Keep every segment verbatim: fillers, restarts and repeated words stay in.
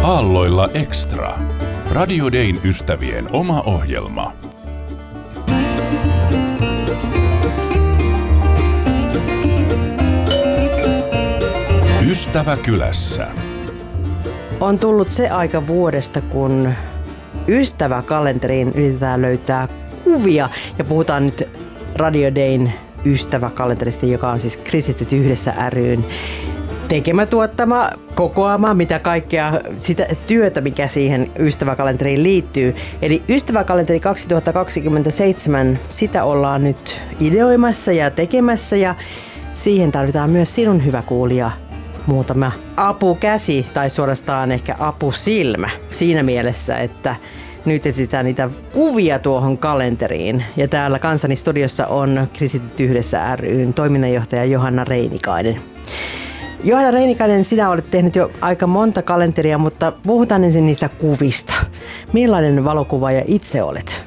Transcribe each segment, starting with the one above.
Aalloilla Extra. Radio Dayn ystävien oma ohjelma. Ystävä kylässä. On tullut se aika vuodesta, kun ystäväkalenteriin yritetään löytää kuvia. Ja puhutaan nyt Radio Dayn ystäväkalenterista, joka on siis Kristityt yhdessä ry:n tekemä, tuottama, kokoama, mitä kaikkea sitä työtä, mikä siihen ystäväkalenteriin liittyy. Eli ystäväkalenteri kaksituhattakaksikymmentäseitsemän, sitä ollaan nyt ideoimassa ja tekemässä, ja siihen tarvitaan myös sinun, hyvä kuulija, muutama apukäsi tai suorastaan ehkä apusilmä siinä mielessä, että nyt etsitään niitä kuvia tuohon kalenteriin. Ja täällä kanssani studiossa on Kristityt yhdessä ry:n toiminnanjohtaja Johanna Reinikainen. Johanna Reinikainen, sinä olet tehnyt jo aika monta kalenteria, mutta puhutaan ensin niistä kuvista. Millainen valokuvaaja itse olet?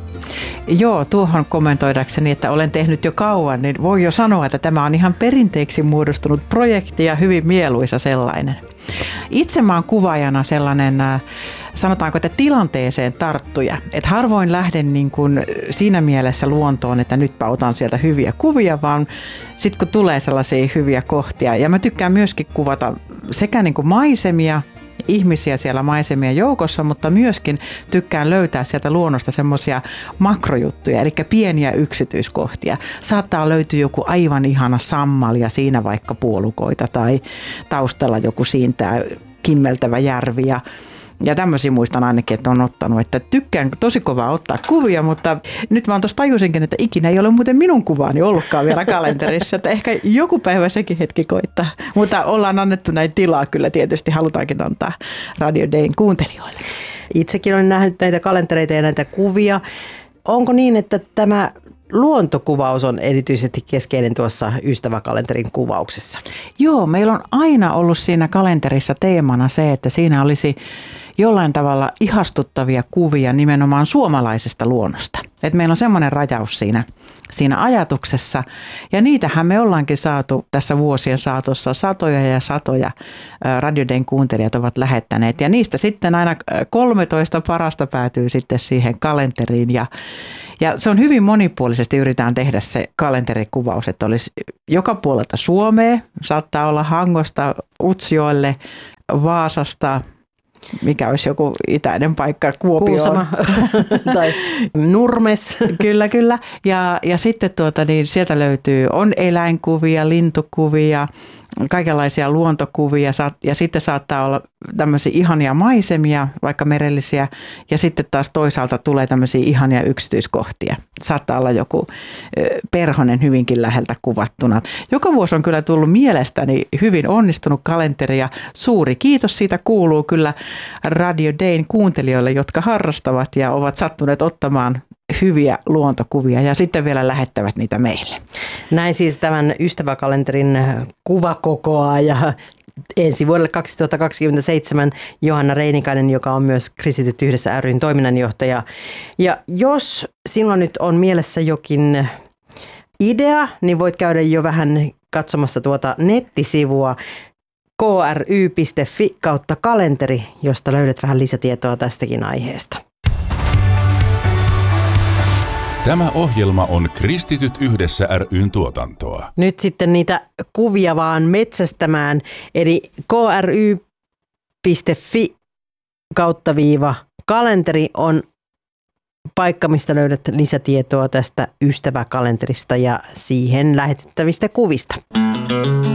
Joo, tuohon kommentoidakseni, että olen tehnyt jo kauan, niin voi jo sanoa, että tämä on ihan perinteeksi muodostunut projekti ja hyvin mieluisa sellainen. Itse mä oon kuvaajana sellainen, sanotaanko, että tilanteeseen tarttuja. Että harvoin lähden niin kuin siinä mielessä luontoon, että nytpä otan sieltä hyviä kuvia, vaan sitten kun tulee sellaisia hyviä kohtia. Ja mä tykkään myöskin kuvata sekä niin kuin maisemia, ihmisiä siellä maisemien joukossa, mutta myöskin tykkään löytää sieltä luonnosta semmoisia makrojuttuja, eli pieniä yksityiskohtia. Saattaa löytyä joku aivan ihana sammal ja siinä vaikka puolukoita tai taustalla joku siintää kimmeltävä järvi ja Ja tämmöisiä muistan ainakin, että on ottanut, että tykkään tosi kovaa ottaa kuvia, mutta nyt vaan tuossa tajusinkin, että ikinä ei ole muuten minun kuvaani ollutkaan vielä kalenterissa, että ehkä joku päivä sekin hetki koittaa. Mutta ollaan annettu näin tilaa, kyllä tietysti halutaankin antaa Radio Dayn kuuntelijoille. Itsekin olen nähnyt näitä kalentereita ja näitä kuvia. Onko niin, että tämä luontokuvaus on erityisesti keskeinen tuossa ystäväkalenterin kuvauksessa? Joo, meillä on aina ollut siinä kalenterissa teemana se, että siinä olisi jollain tavalla ihastuttavia kuvia nimenomaan suomalaisesta luonnosta. Et meillä on semmoinen rajaus siinä, siinä ajatuksessa, ja niitähän me ollaankin saatu tässä vuosien saatossa satoja ja satoja. Radio Dayn kuuntelijat ovat lähettäneet, ja niistä sitten aina kolmetoista parasta päätyy sitten siihen kalenteriin, ja Ja se on hyvin monipuolisesti, yritetään tehdä se kalenterikuvaus, että olisi joka puolelta Suomea, saattaa olla Hangosta Utsjoelle, Vaasasta, mikä olisi joku itäinen paikka, Kuopio. Kuusama tai Nurmes. Kyllä, kyllä. Ja, ja sitten tuota, niin sieltä löytyy, on eläinkuvia, lintukuvia, kaikenlaisia luontokuvia ja sitten saattaa olla tämmöisiä ihania maisemia, vaikka merellisiä, ja sitten taas toisaalta tulee tämmöisiä ihania yksityiskohtia. Saattaa olla joku perhonen hyvinkin läheltä kuvattuna. Joka vuosi on kyllä tullut mielestäni hyvin onnistunut kalenteri, ja suuri kiitos siitä kuuluu kyllä Radio Dayn kuuntelijoille, jotka harrastavat ja ovat sattuneet ottamaan hyviä luontokuvia ja sitten vielä lähettävät niitä meille. Näin siis tämän ystäväkalenterin kuvakokoa ja ensi vuodelle kaksituhattakaksikymmentäseitsemän Johanna Reinikainen, joka on myös Kristityt yhdessä ry:n toiminnanjohtaja. Ja jos sinulla nyt on mielessä jokin idea, niin voit käydä jo vähän katsomassa tuota nettisivua k r y piste f i kautta kalenteri, josta löydät vähän lisätietoa tästäkin aiheesta. Tämä ohjelma on Kristityt yhdessä ry:n tuotantoa. Nyt sitten niitä kuvia vaan metsästämään, eli k r y piste f i kautta viiva kalenteri on paikka, mistä löydät lisätietoa tästä ystäväkalenterista ja siihen lähetettävistä kuvista.